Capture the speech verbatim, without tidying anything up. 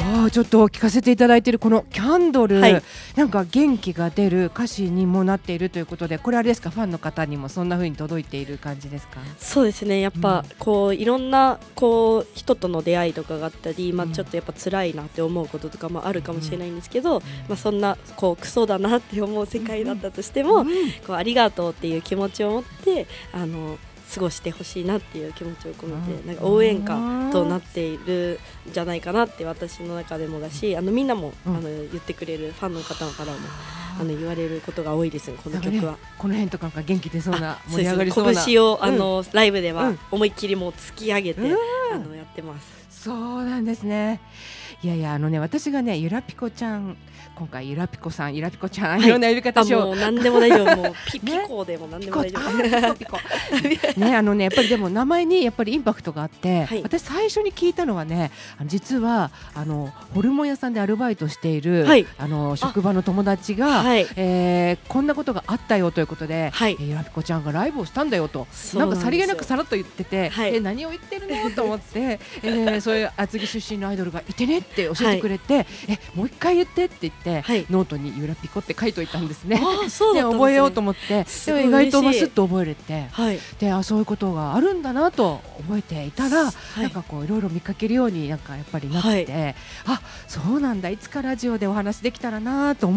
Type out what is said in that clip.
そうちょっと聞かせていただいているこのキャンドル、 はい、 なんか元気が出る歌詞にもなっているということで、これあれですか、ファンの方にもそんな風に届いている感じですか？ そうですね、やっぱ、うん、こういろんなこう人との出会いとかがあったり、まあ、ちょっとやっぱ辛いなって思うこととかもあるかもしれないんですけど、うん、まあ、そんなこうクソだなって思う世界だったとしても、うん、こうありがとうっていう気持ちを持ってあの過ごしてほしいなっていう気持ちを込めて、なんか応援歌となっているんじゃないかなって私の中でもだし、あのみんなも、うん、あの言ってくれるファンの方からもあの言われることが多いですね、この曲は。 ね、この辺とかが元気出そうな、盛り上がりそうな、 拳をあの、うん、ライブでは思いっきりもう突き上げて、うん、あのやってます。 そうなんですね。いやいや、あのね、私がね、ゆらぴこちゃん、今回ゆらぴこさん、ゆらぴこちゃん、はい、いろんな呼び方しよう。 もう何でも大丈夫、もうピピコでも何でも大丈夫。 ピコピコね、あのね、やっぱりでも名前にやっぱりインパクトがあって、はい、私最初に聞いたのはね、実はあのホルモン屋さんでアルバイトしている、はい、あの職場の友達が、はい、えー、こんなことがあったよということで、はい、ゆらぴこちゃんがライブをしたんだよと、なんかさりげなくさらっと言ってて、はい、え何を言ってるのと思って、えー、そういう厚木出身のアイドルがいてねって教えてくれて、はい、えもう一回言ってって言って、はい、ノートにゆらぴこって書いといたんですね。 あ、そうだったんですね。 で覚えようと思って、で意外とバスッと覚えれて、はい、であそういうことがあるんだなと覚えていたら、はい、なんかこういろいろ見かけるようになんかやっぱりなって、はい、あそうなんだ、いつかラジオでお話できたらなと思